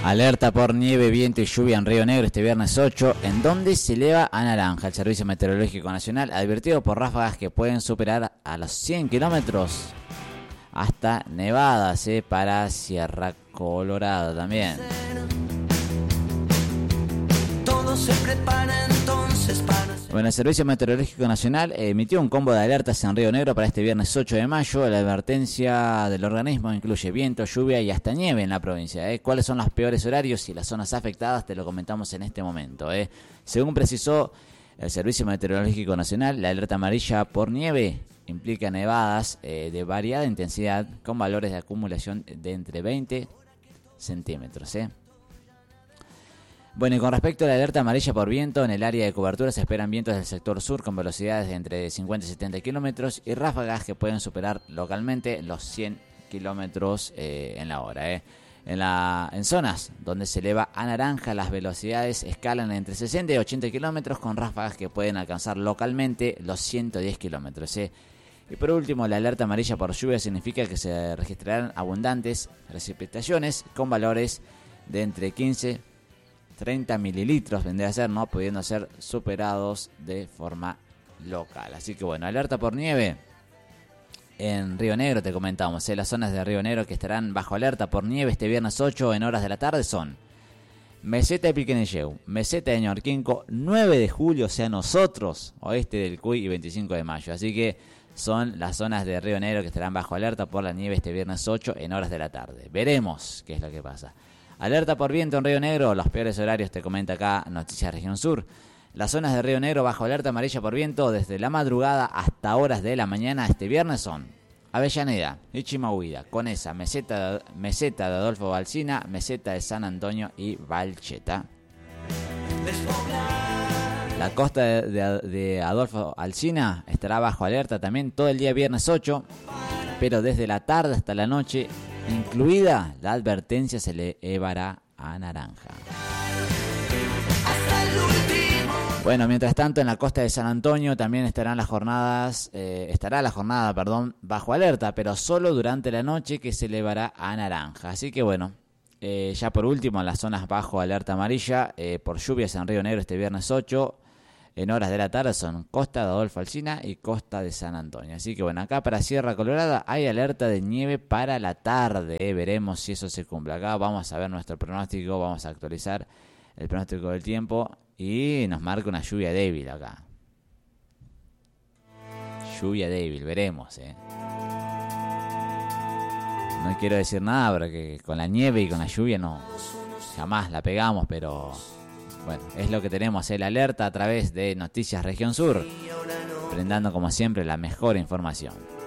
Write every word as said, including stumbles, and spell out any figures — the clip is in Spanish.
Alerta por nieve, viento y lluvia en Río Negro este viernes ocho, en donde se eleva a naranja. El Servicio Meteorológico Nacional advirtió por ráfagas que pueden superar a los cien kilómetros hasta nevadas, eh, para Sierra Colorada también. Todo se prepara entonces para... Bueno, el Servicio Meteorológico Nacional emitió un combo de alertas en Río Negro para este viernes ocho de mayo. La advertencia del organismo incluye viento, lluvia y hasta nieve en la provincia. ¿eh? ¿Cuáles son los peores horarios y las zonas afectadas? Te lo comentamos en este momento. ¿eh? Según precisó el Servicio Meteorológico Nacional, la alerta amarilla por nieve implica nevadas eh, de variada intensidad con valores de acumulación de entre veinte centímetros. ¿eh? Bueno, y con respecto a la alerta amarilla por viento, en el área de cobertura se esperan vientos del sector sur con velocidades de entre cincuenta y setenta kilómetros y ráfagas que pueden superar localmente los cien kilómetros eh, en la hora. Eh. En, la, en zonas donde se eleva a naranja, las velocidades escalan entre sesenta y ochenta kilómetros con ráfagas que pueden alcanzar localmente los ciento diez kilómetros. Eh. Y por último, la alerta amarilla por lluvia significa que se registrarán abundantes precipitaciones con valores de entre quince treinta mililitros, vendría a ser, ¿no? Pudiendo ser superados de forma local. Así que bueno, alerta por nieve en Río Negro, te comentamos, ¿eh? Las zonas de Río Negro que estarán bajo alerta por nieve este viernes ocho en horas de la tarde son Meseta de Piquenelleu, Meseta de Ñorquinco, nueve de julio, o sea nosotros, oeste del Cuy, y veinticinco de mayo. Así que son las zonas de Río Negro que estarán bajo alerta por la nieve este viernes ocho en horas de la tarde. Veremos qué es lo que pasa. Alerta por viento en Río Negro, los peores horarios te comenta acá Noticias Región Sur. Las zonas de Río Negro bajo alerta amarilla por viento desde la madrugada hasta horas de la mañana este viernes son Avellaneda, Ichimahuida, Conesa, Meseta, Meseta de Adolfo Balsina, Meseta de San Antonio y Valcheta. La costa de, de, de Adolfo Alsina estará bajo alerta también todo el día viernes ocho, pero desde la tarde hasta la noche, incluida la advertencia, se le elevará a naranja. Bueno, mientras tanto en la costa de San Antonio también estarán las jornadas, eh, estará la jornada, perdón, bajo alerta, pero solo durante la noche, que se elevará a naranja. Así que bueno, eh, ya por último en las zonas bajo alerta amarilla eh, por lluvias en Río Negro este viernes ocho. En horas de la tarde son costa de Adolfo Alsina y costa de San Antonio. Así que bueno, acá para Sierra Colorada hay alerta de nieve para la tarde. Eh. Veremos si eso se cumple. Acá vamos a ver nuestro pronóstico, vamos a actualizar el pronóstico del tiempo y nos marca una lluvia débil acá. Lluvia débil, veremos. Eh. No quiero decir nada porque con la nieve y con la lluvia no, jamás la pegamos, pero... Bueno, es lo que tenemos, el alerta a través de Noticias Región Sur, brindando como siempre la mejor información.